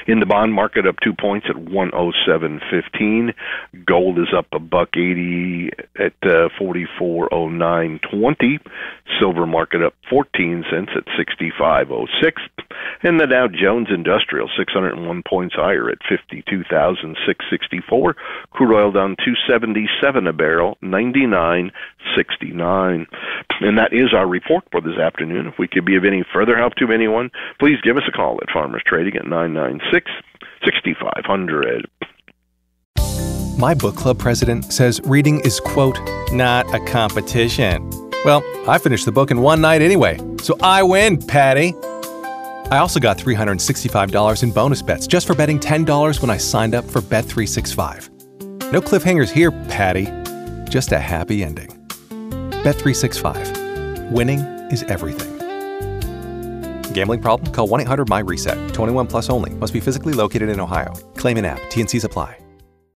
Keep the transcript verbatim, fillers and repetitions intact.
In the bond market, up two points at one oh seven fifteen. Gold is up a buck eighty at uh, forty-four oh nine twenty. Silver market up fourteen cents at sixty-five oh six. And the Dow Jones Industrial six hundred one points higher at fifty-two thousand six hundred sixty-four. Crude oil down two seventy-seven a barrel, ninety-nine sixty-nine. And that is our report for this afternoon. If we could be of any further help to anyone, please give us a call at Farmers Trading at nine nine six, six five zero zero. My book club president says reading is, quote, not a competition. Well, I finished the book in one night anyway, so I win, Patty. I also got three hundred sixty-five dollars in bonus bets just for betting ten dollars when I signed up for Bet three sixty-five. No cliffhangers here, Patty. Just a happy ending. Bet three sixty-five. Winning is everything. Gambling problem? Call one eight hundred M Y RESET. twenty-one plus only. Must be physically located in Ohio. Claim in app. T and Cs apply.